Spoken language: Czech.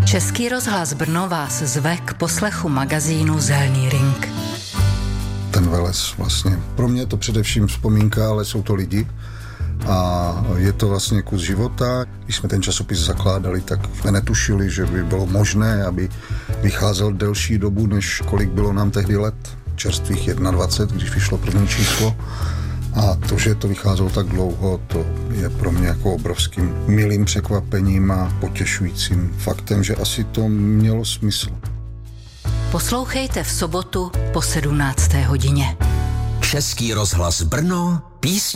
Český rozhlas Brno vás zve k poslechu magazínu Zelný ring. Ten Veles vlastně, pro mě je to především vzpomínka, ale jsou to lidi a je to vlastně kus života. Když jsme ten časopis zakládali, tak jsme netušili, že by bylo možné, aby vycházel delší dobu, než kolik bylo nám tehdy let, čerstvých 21, když vyšlo první číslo. A to, že to vycházelo tak dlouho, to je pro mě jako obrovským milým překvapením a potěšujícím faktem, že asi to mělo smysl. Poslouchejte v sobotu po 17. hodině. Český rozhlas Brno, písně